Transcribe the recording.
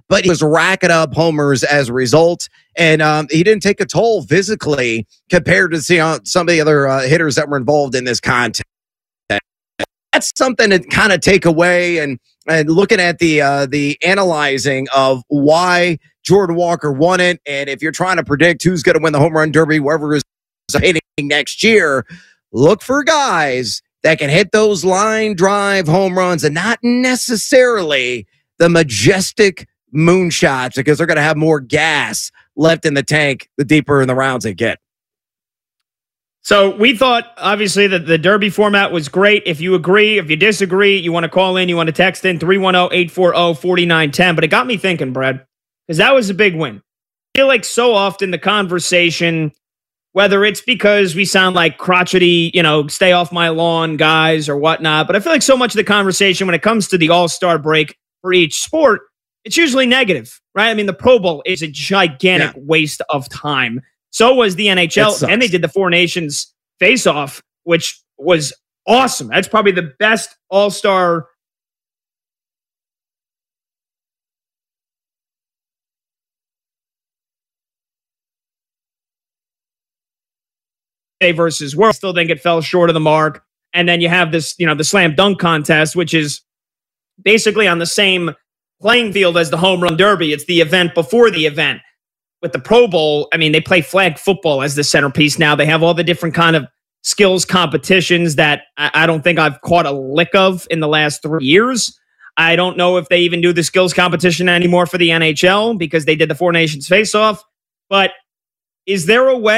but he was racking up homers as a result. And he didn't take a toll physically compared to some of the other hitters that were involved in this contest. That's something to kind of take away, and looking at the analyzing of why Jordan Walker won it. And if you're trying to predict who's going to win the home run derby, whoever is hitting next year, look for guys that can hit those line drive home runs and not necessarily the majestic moonshots, because they're going to have more gas left in the tank the deeper in the rounds they get. So we thought, obviously, that the Derby format was great. If you agree, if you disagree, you want to call in, you want to text in, 310-840-4910. But it got me thinking, Brad, because that was a big win. I feel like so often the conversation, whether it's because we sound like crotchety, stay off my lawn guys or whatnot, but I feel like so much of the conversation when it comes to the All-Star break for each sport, it's usually negative, right? I mean, the Pro Bowl is a gigantic waste of time. So was the NHL, and they did the Four Nations face-off, which was awesome. That's probably the best All-Star versus world. Still think it fell short of the mark. And then you have this, the slam dunk contest, which is basically on the same playing field as the home run derby. It's the event before the event. With the Pro Bowl, I mean, they play flag football as the centerpiece now. They have all the different kind of skills competitions that I don't think I've caught a lick of in the last 3 years. I don't know if they even do the skills competition anymore for the NHL because they did the Four Nations face-off. But is there a way